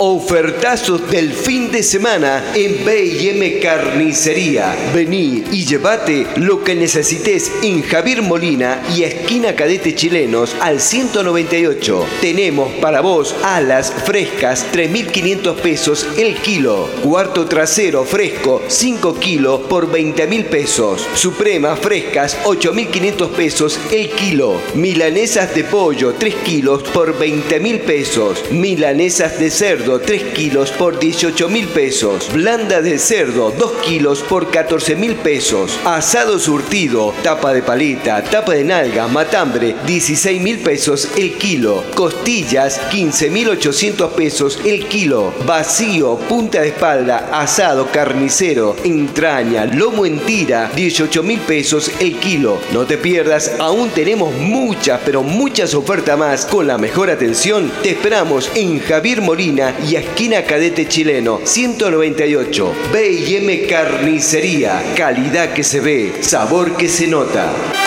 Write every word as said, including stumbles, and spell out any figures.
Ofertazos del fin de semana en B y M Carnicería. Vení y llévate lo que necesites en Javier Molina y esquina Cadete Chilenos al ciento noventa y ocho. Tenemos para vos alas frescas, tres mil quinientos pesos el kilo. Cuarto trasero fresco, cinco kilos por veinte mil pesos. Supremas frescas, ocho mil quinientos pesos el kilo. Milanesas de pollo, tres kilos por veinte mil pesos. Milanesas de cerdo, tres kilos por dieciocho mil pesos. Blanda de cerdo, dos kilos por catorce mil pesos. Asado surtido, tapa de paleta, tapa de nalga, matambre, dieciséis mil pesos el kilo. Costillas, quince mil ochocientos pesos el kilo. Vacío, punta de espalda, asado carnicero, entraña, lomo en tira, dieciocho mil pesos el kilo. No te pierdas, aún tenemos muchas, pero muchas ofertas más. Con la mejor atención, te esperamos en Javier Molina y esquina Cadete Chileno, ciento noventa y ocho. B y M Carnicería, calidad que se ve, sabor que se nota.